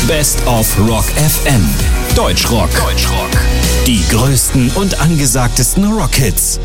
Best of Rock FM. Deutschrock. Die größten und angesagtesten Rockhits.